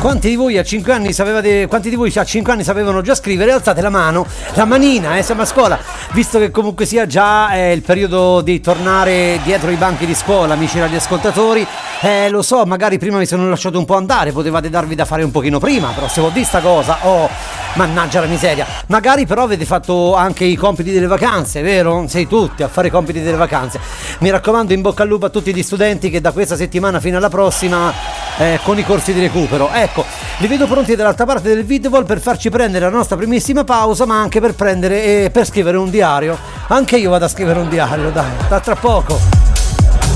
Quanti di voi a 5 anni sapevano già scrivere? Alzate la mano, la manina, siamo a scuola. Visto che comunque sia già il periodo di tornare dietro i banchi di scuola, amici radioascoltatori, lo so, magari prima mi sono lasciato un po' andare, potevate darvi da fare un pochino prima, però se vuol dire sta cosa, mannaggia la miseria. Magari però avete fatto anche i compiti delle vacanze, vero? Sei tutti a fare i compiti delle vacanze. Mi raccomando, in bocca al lupo a tutti gli studenti che da questa settimana fino alla prossima con i corsi di recupero. Ecco, li vedo pronti dall'altra parte del video per farci prendere la nostra primissima pausa, ma anche per prendere per scrivere un diario. Anche io vado a scrivere un diario, dai, tra poco.